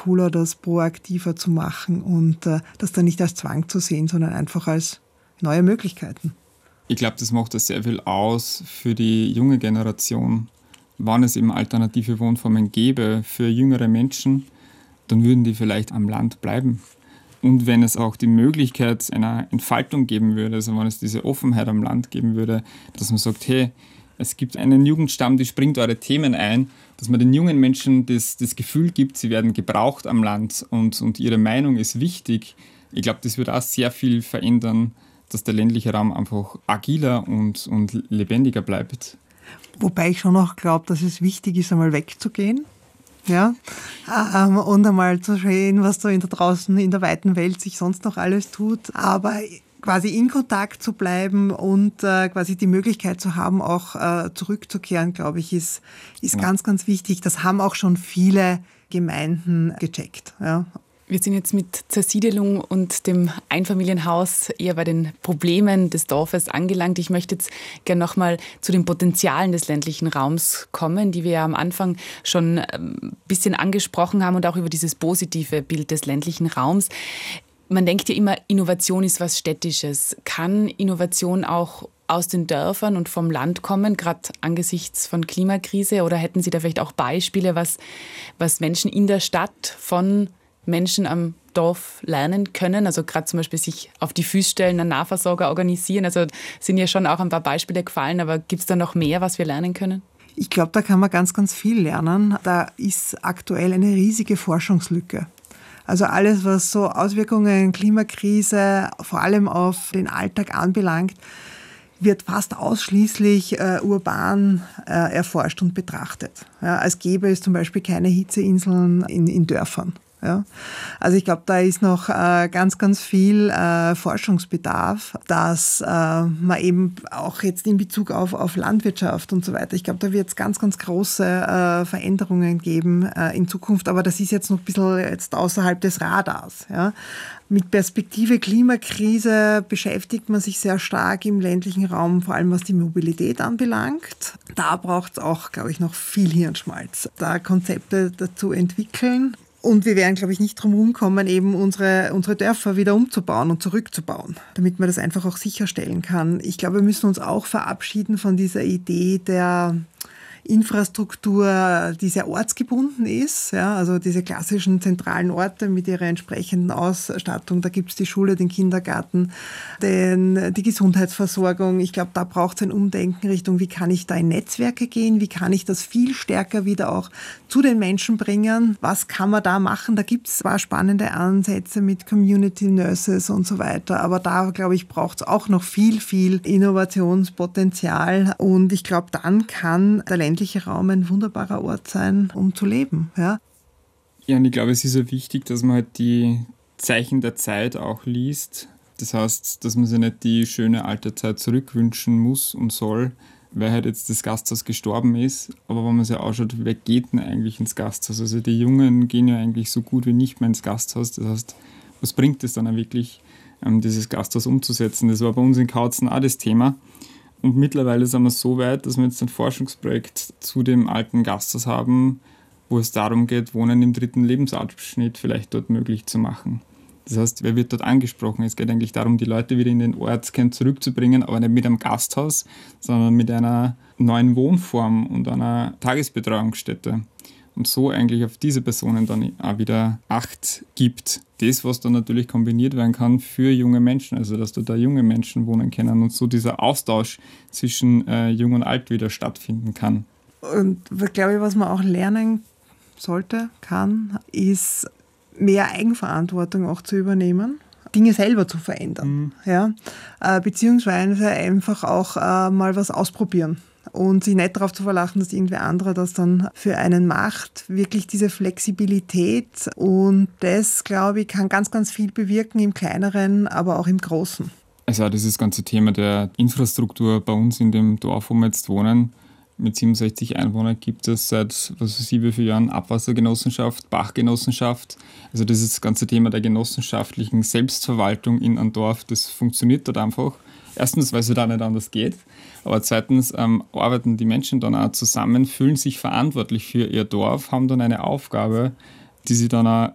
cooler, das proaktiver zu machen und das dann nicht als Zwang zu sehen, sondern einfach als neue Möglichkeiten. Ich glaube, das macht das sehr viel aus für die junge Generation. Wenn es eben alternative Wohnformen gäbe für jüngere Menschen, dann würden die vielleicht am Land bleiben. Und wenn es auch die Möglichkeit einer Entfaltung geben würde, also wenn es diese Offenheit am Land geben würde, dass man sagt, hey, es gibt einen Jugendstamm, die springt eure Themen ein, dass man den jungen Menschen das Gefühl gibt, sie werden gebraucht am Land und ihre Meinung ist wichtig. Ich glaube, das wird auch sehr viel verändern, dass der ländliche Raum einfach agiler und lebendiger bleibt. Wobei ich schon noch glaube, dass es wichtig ist, einmal wegzugehen. Ja, und einmal zu sehen, was da draußen in der weiten Welt sich sonst noch alles tut. Aber quasi in Kontakt zu bleiben und quasi die Möglichkeit zu haben, auch zurückzukehren, glaube ich, ist ganz, ganz wichtig. Das haben auch schon viele Gemeinden gecheckt. Ja. Wir sind jetzt mit Zersiedelung und dem Einfamilienhaus eher bei den Problemen des Dorfes angelangt. Ich möchte jetzt gerne nochmal zu den Potenzialen des ländlichen Raums kommen, die wir ja am Anfang schon ein bisschen angesprochen haben und auch über dieses positive Bild des ländlichen Raums. Man denkt ja immer, Innovation ist was Städtisches. Kann Innovation auch aus den Dörfern und vom Land kommen, gerade angesichts von Klimakrise? Oder hätten Sie da vielleicht auch Beispiele, was Menschen in der Stadt von Menschen am Dorf lernen können, also gerade zum Beispiel sich auf die Füße stellen, einen Nahversorger organisieren. Also sind ja schon auch ein paar Beispiele gefallen, aber gibt es da noch mehr, was wir lernen können? Ich glaube, da kann man ganz, ganz viel lernen. Da ist aktuell eine riesige Forschungslücke. Also alles, was so Auswirkungen, Klimakrise, vor allem auf den Alltag anbelangt, wird fast ausschließlich urban erforscht und betrachtet. Ja, als gäbe es zum Beispiel keine Hitzeinseln in Dörfern. Ja. Also ich glaube, da ist noch ganz, ganz viel Forschungsbedarf, dass man eben auch jetzt in Bezug auf Landwirtschaft und so weiter, ich glaube, da wird es ganz, ganz große Veränderungen geben in Zukunft, aber das ist jetzt noch ein bisschen jetzt außerhalb des Radars. Ja. Mit Perspektive Klimakrise beschäftigt man sich sehr stark im ländlichen Raum, vor allem was die Mobilität anbelangt. Da braucht es auch, glaube ich, noch viel Hirnschmalz, da Konzepte dazu entwickeln. Und wir werden, glaube ich, nicht drum herum kommen, eben unsere Dörfer wieder umzubauen und zurückzubauen, damit man das einfach auch sicherstellen kann. Ich glaube, wir müssen uns auch verabschieden von dieser Idee der Infrastruktur, die sehr ortsgebunden ist, ja, also diese klassischen zentralen Orte mit ihrer entsprechenden Ausstattung, da gibt es die Schule, den Kindergarten, die Gesundheitsversorgung. Ich glaube, da braucht es ein Umdenken Richtung, wie kann ich da in Netzwerke gehen, wie kann ich das viel stärker wieder auch zu den Menschen bringen, was kann man da machen, da gibt es zwar spannende Ansätze mit Community Nurses und so weiter, aber da, glaube ich, braucht es auch noch viel, viel Innovationspotenzial und ich glaube, dann kann der ländliche Raum ein wunderbarer Ort sein, um zu leben. Ja, und ich glaube, es ist ja wichtig, dass man halt die Zeichen der Zeit auch liest. Das heißt, dass man sich nicht die schöne alte Zeit zurückwünschen muss und soll, weil halt jetzt das Gasthaus gestorben ist. Aber wenn man sich anschaut, wer geht denn eigentlich ins Gasthaus? Also die Jungen gehen ja eigentlich so gut wie nicht mehr ins Gasthaus. Das heißt, was bringt es dann auch wirklich, dieses Gasthaus umzusetzen? Das war bei uns in Kautzen auch das Thema. Und mittlerweile sind wir so weit, dass wir jetzt ein Forschungsprojekt zu dem alten Gasthaus haben, wo es darum geht, Wohnen im 3. Lebensabschnitt vielleicht dort möglich zu machen. Das heißt, wer wird dort angesprochen? Es geht eigentlich darum, die Leute wieder in den Ortskern zurückzubringen, aber nicht mit einem Gasthaus, sondern mit einer neuen Wohnform und einer Tagesbetreuungsstätte. Und so eigentlich auf diese Personen dann auch wieder Acht gibt. Das, was dann natürlich kombiniert werden kann für junge Menschen, also dass da junge Menschen wohnen können und so dieser Austausch zwischen Jung und Alt wieder stattfinden kann. Und glaube ich, was man auch lernen sollte, kann, ist mehr Eigenverantwortung auch zu übernehmen, Dinge selber zu verändern. Ja? Beziehungsweise einfach auch mal was ausprobieren. Und sich nicht darauf zu verlassen, dass irgendwer anderer das dann für einen macht. Wirklich diese Flexibilität und das, glaube ich, kann ganz, ganz viel bewirken im Kleineren, aber auch im Großen. Also das ganze Thema der Infrastruktur bei uns in dem Dorf, wo wir jetzt wohnen, mit 67 Einwohnern gibt es seit, wie vielen Jahren Abwassergenossenschaft, Bachgenossenschaft. Also das ganze Thema der genossenschaftlichen Selbstverwaltung in einem Dorf, das funktioniert dort einfach. Erstens, weil es da nicht anders geht, aber zweitens arbeiten die Menschen dann auch zusammen, fühlen sich verantwortlich für ihr Dorf, haben dann eine Aufgabe, die sie dann auch